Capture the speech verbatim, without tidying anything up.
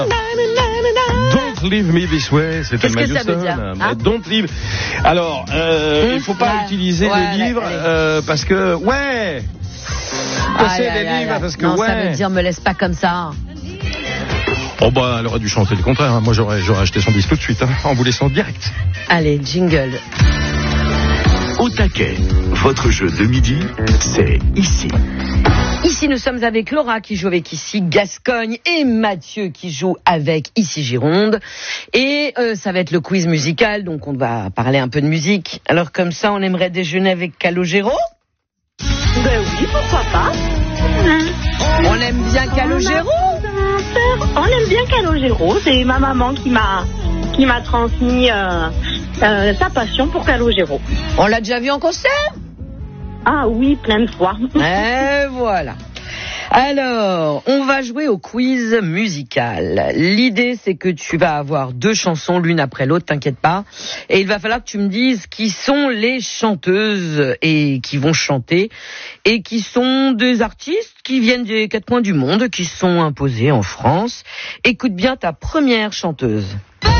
Don't leave me this way, c'est Qu'est-ce Thelma que ça veut Houston. dire, hein? Don't leave. Alors, euh, Hum, il faut pas ouais. utiliser Ouais, les livres allez. euh, parce que ouais. Aïe, C'est aïe, les aïe, livres aïe. parce que non, ouais. ça veut dire me laisse pas comme ça. Oh bah, elle aurait dû chanter le contraire. Hein. Moi, j'aurais, j'aurais acheté son disque tout de suite, hein, en vous laissant direct. Allez, jingle. Au taquet, votre jeu de midi, c'est ici. Ici, nous sommes avec Laura qui joue avec Ici Gascogne et Mathieu qui joue avec Ici Gironde. Et euh, ça va être le quiz musical, donc on va parler un peu de musique. Alors comme ça, on aimerait déjeuner avec Calogero. Ben oui, pourquoi pas. On aime bien Calogero. On aime bien Calogero. C'est ma maman qui m'a qui m'a transmis euh, euh, sa passion pour Calogero. On l'a déjà vu en concert. Ah oui, plein de fois. Et voilà. Alors, on va jouer au quiz musical. L'idée, c'est que tu vas avoir deux chansons l'une après l'autre, t'inquiète pas. Et il va falloir que tu me dises qui sont les chanteuses et qui vont chanter et qui sont des artistes qui viennent des quatre coins du monde, qui sont imposés en France. Écoute bien ta première chanteuse.